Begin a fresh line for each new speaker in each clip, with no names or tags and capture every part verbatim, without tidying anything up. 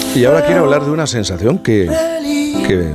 Y ahora quiero hablar de una sensación que, que,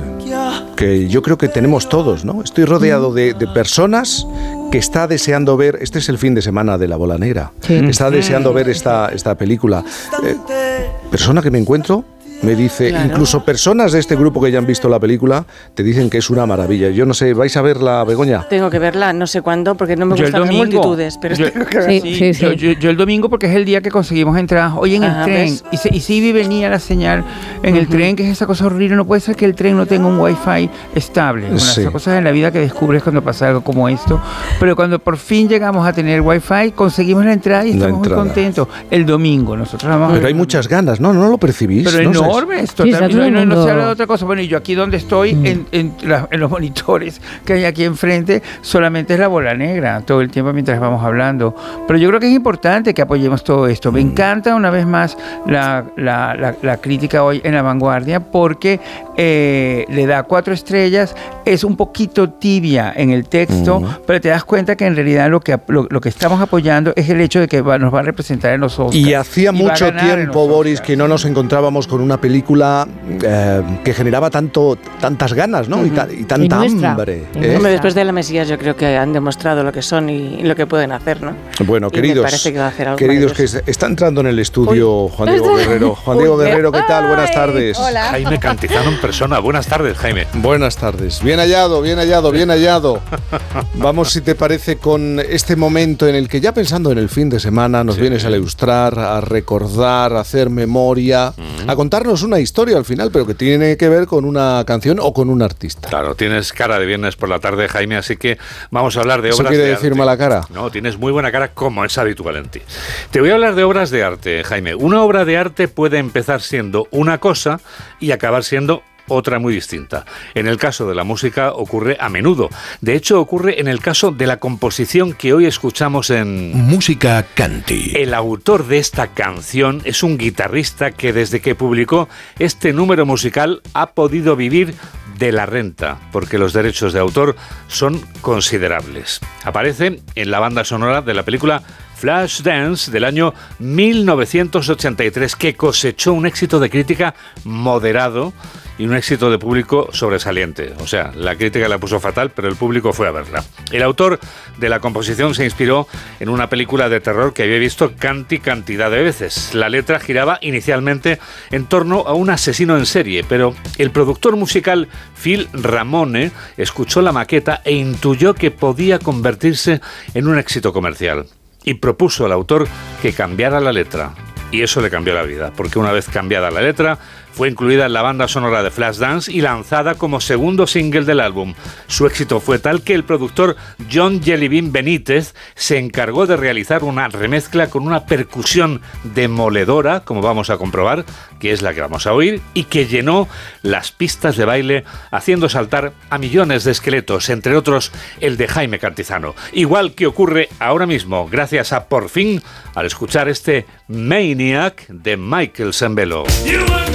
que yo creo que tenemos todos, ¿no? Estoy rodeado de, de personas que está deseando ver, este es el fin de semana de La Bola Negra, sí. está deseando ver esta, esta película. Eh, persona que me encuentro me dice, claro. incluso personas de este grupo que ya han visto la película, te dicen que es una maravilla. Yo no sé, ¿vais a verla, Begoña?
Tengo que verla, no sé cuándo, porque no me gustan las multitudes, pero
yo,
tengo que verla.
Sí, sí, sí. Yo, yo, yo el domingo, porque es el día que conseguimos entradas hoy en el Ajá, tren, y, se, y sí venía la señal en uh-huh. el tren, que es esa cosa horrible. No puede ser que el tren no tenga un wifi estable. Una sí. de esas cosas en la vida que descubres cuando pasa algo como esto. Pero cuando por fin llegamos a tener wifi, conseguimos la entrada y estamos muy contentos. El domingo, nosotros vamos
Pero
a...
hay muchas ganas, ¿no? ¿No lo percibís?
Pero
no
enormes,
sé.
totalmente. No, no, no se habla de otra cosa. Bueno, y yo aquí donde estoy, mm. en, en, la, en los monitores que hay aquí enfrente, solamente es La Bola Negra, todo el tiempo mientras vamos hablando. Pero yo creo que es importante que apoyemos todo esto. Me mm. encanta una vez más la, la, la, la crítica hoy en La Vanguardia, porque eh, le da cuatro estrellas, es un poquito tibia en el texto, mm. pero te das cuenta que en realidad lo que, lo, lo que estamos apoyando es el hecho de que va, nos va a representar en los Oscars.
Y hacía y mucho tiempo, Boris, que no nos encontrábamos con una película Eh, que generaba tanto tantas ganas, ¿no? Uh-huh. y, ta, y tanta y hambre.
¿eh? Después de La Mesías yo creo que han demostrado lo que son y, y lo que pueden hacer, ¿no?
Bueno,
y
queridos,
me parece que va a hacer algo
queridos que está entrando en el estudio Uy. Juan Diego Guerrero. Juan Diego Uy. Guerrero, ¿qué tal? Buenas tardes.
Hola.
Jaime Cantizano en persona. Buenas tardes, Jaime.
Buenas tardes. Bien hallado, bien hallado, bien hallado. Vamos, si te parece, con este momento en el que ya pensando en el fin de semana nos sí. vienes a ilustrar, a recordar, a hacer memoria, uh-huh. a contarnos una historia al final, pero que tiene que ver con una canción o con un artista.
Claro, tienes cara de viernes por la tarde, Jaime, así que vamos a hablar de obras de arte.
¿Eso quiere decir mala cara?
No, tienes muy buena cara, como es habitual en ti. Te voy a hablar de obras de arte, Jaime. Una obra de arte puede empezar siendo una cosa y acabar siendo otra muy distinta. En el caso de la música ocurre a menudo. De hecho, ocurre en el caso de la composición que hoy escuchamos en
Música Canti.
El autor de esta canción es un guitarrista que desde que publicó este número musical ha podido vivir de la renta, porque los derechos de autor son considerables. Aparece en la banda sonora de la película Flashdance del año mil novecientos ochenta y tres, que cosechó un éxito de crítica moderado y un éxito de público sobresaliente. O sea, la crítica la puso fatal, pero el público fue a verla. El autor de la composición se inspiró en una película de terror que había visto canti cantidad de veces. La letra giraba inicialmente en torno a un asesino en serie, pero el productor musical Phil Ramone escuchó la maqueta e intuyó que podía convertirse en un éxito comercial. Y propuso al autor que cambiara la letra. Y eso le cambió la vida, porque una vez cambiada la letra, fue incluida en la banda sonora de Flashdance y lanzada como segundo single del álbum. Su éxito fue tal que el productor John Jellybean Benítez se encargó de realizar una remezcla con una percusión demoledora, como vamos a comprobar, que es la que vamos a oír, y que llenó las pistas de baile haciendo saltar a millones de esqueletos, entre otros el de Jaime Cantizano. Igual que ocurre ahora mismo, gracias a Por Fin, al escuchar este Maniac de Michael Sembello.